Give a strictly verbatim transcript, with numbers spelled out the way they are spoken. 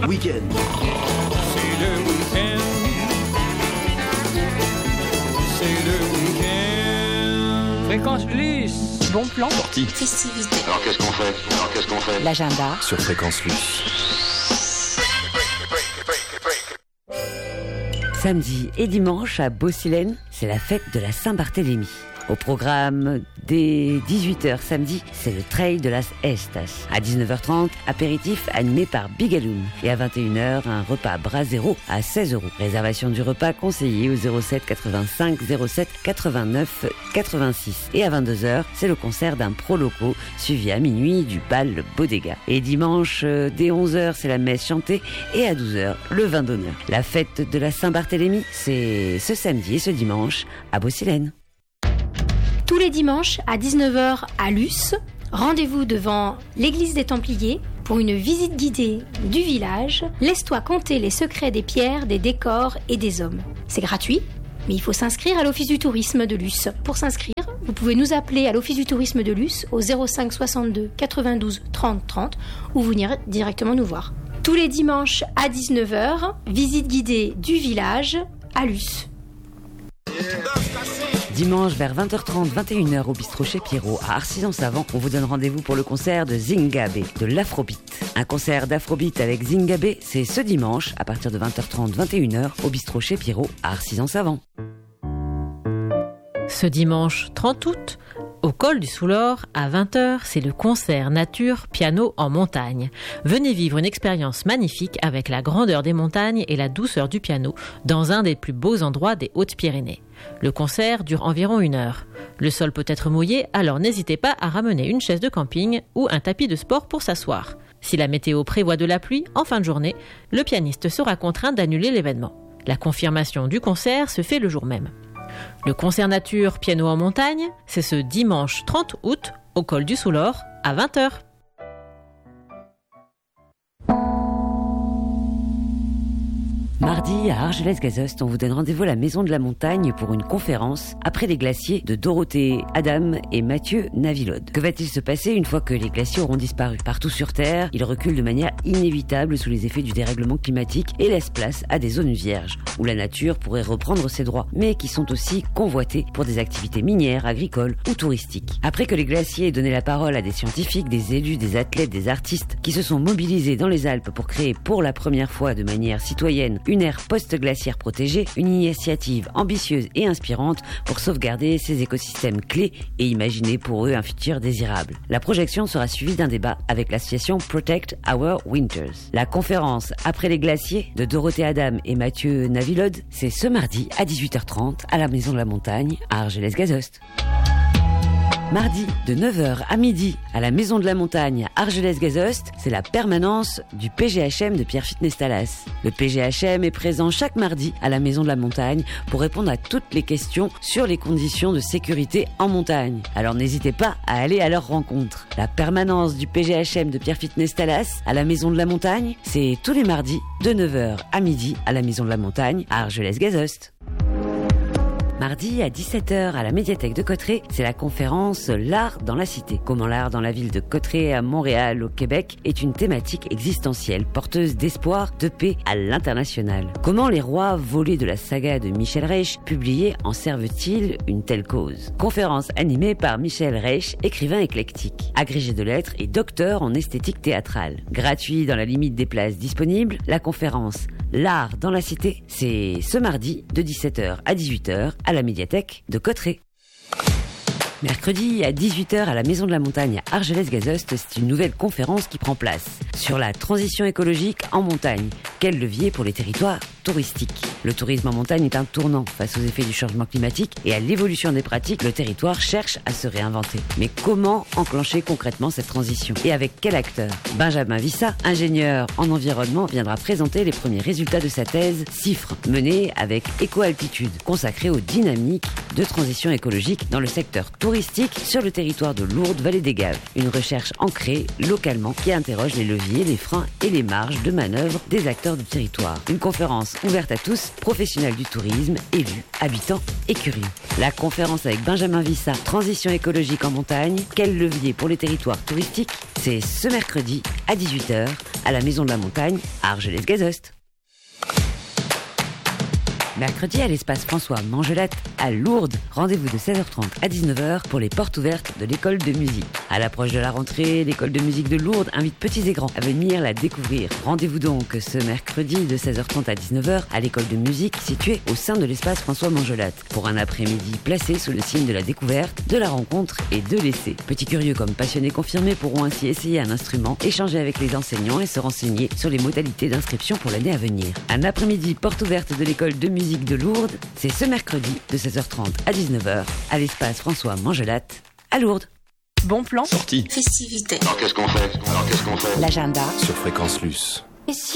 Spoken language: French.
Week-end. C'est le week-end. C'est le week-end. Fréquence Luce. Bon plan. Sortie. Festivité. Alors qu'est-ce qu'on fait Alors qu'est-ce qu'on fait L'agenda. Sur Fréquence Luce. Samedi et dimanche à Beausilène, c'est la fête de la Saint-Barthélemy. Au programme, dès dix-huit heures samedi, c'est le Trail de las Estas. À dix-neuf heures trente, apéritif animé par Bigaloum. Et à vingt et une heures, un repas Brasero à seize euros. Réservation du repas conseillé au zéro sept quatre-vingt-cinq zéro sept quatre-vingt-neuf quatre-vingt-six. Et à vingt-deux heures, c'est le concert d'un pro loco, suivi à minuit du bal Bodega. Et dimanche, dès onze heures, c'est la messe chantée. Et à douze heures, le vin d'honneur. La fête de la Saint-Barthélemy, c'est ce samedi et ce dimanche à Beausilène. Tous les dimanches à dix-neuf heures à Luce, rendez-vous devant l'église des Templiers pour une visite guidée du village. Laisse-toi conter les secrets des pierres, des décors et des hommes. C'est gratuit, mais il faut s'inscrire à l'Office du tourisme de Luce. Pour s'inscrire, vous pouvez nous appeler à l'Office du tourisme de Luce au zéro cinq soixante-deux quatre-vingt-douze trente trente ou venir directement nous voir. Tous les dimanches à dix-neuf heures, visite guidée du village à Luce. Dimanche vers vingt heures trente, vingt et une heures au bistrot chez Pierrot à Arcis-en-Savant, on vous donne rendez-vous pour le concert de Zingabé, de l'Afrobeat. Un concert d'Afrobeat avec Zingabé, c'est ce dimanche à partir de vingt heures trente, vingt et une heures au bistrot chez Pierrot à Arcis-en-Savant. Ce dimanche trente août, au col du Soulor, à vingt heures, c'est le concert nature piano en montagne. Venez vivre une expérience magnifique avec la grandeur des montagnes et la douceur du piano dans un des plus beaux endroits des Hautes-Pyrénées. Le concert dure environ une heure. Le sol peut être mouillé, alors n'hésitez pas à ramener une chaise de camping ou un tapis de sport pour s'asseoir. Si la météo prévoit de la pluie, en fin de journée, le pianiste sera contraint d'annuler l'événement. La confirmation du concert se fait le jour même. Le concert nature piano en montagne, c'est ce dimanche trente août au col du Soulor à vingt heures. Mardi, à Argelès-Gazost, on vous donne rendez-vous à la Maison de la Montagne pour une conférence après les glaciers de Dorothée Adam et Mathieu Navilode. Que va-t-il se passer une fois que les glaciers auront disparu ? Partout sur Terre, ils reculent de manière inévitable sous les effets du dérèglement climatique et laissent place à des zones vierges, où la nature pourrait reprendre ses droits, mais qui sont aussi convoitées pour des activités minières, agricoles ou touristiques. Après que les glaciers aient donné la parole à des scientifiques, des élus, des athlètes, des artistes, qui se sont mobilisés dans les Alpes pour créer pour la première fois de manière citoyenne une aire post-glaciaire protégée, une initiative ambitieuse et inspirante pour sauvegarder ces écosystèmes clés et imaginer pour eux un futur désirable. La projection sera suivie d'un débat avec l'association Protect Our Winters. La conférence Après les glaciers de Dorothée Adam et Mathieu Navilode, c'est ce mardi à dix-huit heures trente à la Maison de la Montagne à Argelès-Gazost. Mardi, de neuf heures à midi, à la Maison de la Montagne à Argelès-Gazost, c'est la permanence du P G H M de Pierrefitte Nestalas. Le P G H M est présent chaque mardi à la Maison de la Montagne pour répondre à toutes les questions sur les conditions de sécurité en montagne. Alors n'hésitez pas à aller à leur rencontre. La permanence du P G H M de Pierrefitte Nestalas à la Maison de la Montagne, c'est tous les mardis, de neuf heures à midi, à la Maison de la Montagne à Argelès-Gazost. Mardi à dix-sept heures à la médiathèque de Cotterêts, c'est la conférence L'art dans la cité. Comment l'art dans la ville de Cotterêts à Montréal au Québec est une thématique existentielle, porteuse d'espoir, de paix à l'international. Comment les rois volés de la saga de Michel Reich publiés en servent-ils une telle cause ? Conférence animée par Michel Reich, écrivain éclectique, agrégé de lettres et docteur en esthétique théâtrale. Gratuit dans la limite des places disponibles, la conférence L'art dans la cité, c'est ce mardi de dix-sept heures à dix-huit heures à la médiathèque de Cotterêts. Mercredi à dix-huit heures à la Maison de la Montagne à Argelès-Gazost, c'est une nouvelle conférence qui prend place sur la transition écologique en montagne. Quel levier pour les territoires touristiques ? Le tourisme en montagne est un tournant face aux effets du changement climatique et à l'évolution des pratiques. Le territoire cherche à se réinventer. Mais comment enclencher concrètement cette transition ? Et avec quel acteur ? Benjamin Vissa, ingénieur en environnement, viendra présenter les premiers résultats de sa thèse CIFRE, menée avec Éco-Altitude, consacrée aux dynamiques de transition écologique dans le secteur touristique sur le territoire de Lourdes, Vallée des Gaves. Une recherche ancrée localement qui interroge les leviers leviers, les freins et les marges de manœuvre des acteurs du territoire. Une conférence ouverte à tous, professionnels du tourisme, élus, habitants et curieux. La conférence avec Benjamin Vissa, Transition écologique en montagne, quel levier pour les territoires touristiques? C'est ce mercredi à dix-huit heures à la Maison de la Montagne à Argelès-Gazost. Mercredi à l'espace François Mangelette à Lourdes. Rendez-vous de seize heures trente à dix-neuf heures pour les portes ouvertes de l'école de musique. À l'approche de la rentrée, l'école de musique de Lourdes invite petits et grands à venir la découvrir. Rendez-vous donc ce mercredi de seize heures trente à dix-neuf heures à l'école de musique située au sein de l'espace François Mangelette pour un après-midi placé sous le signe de la découverte, de la rencontre et de l'essai. Petits curieux comme passionnés confirmés pourront ainsi essayer un instrument, échanger avec les enseignants et se renseigner sur les modalités d'inscription pour l'année à venir. Un après-midi porte ouverte de l'école de musique de Lourdes, c'est ce mercredi de seize heures trente à dix-neuf heures à l'espace François Mangelette à Lourdes. Bon plan. Sortie. Festivité. Alors qu'est-ce qu'on fait Alors qu'est-ce qu'on fait L'agenda. Sur Fréquence Luce. Et si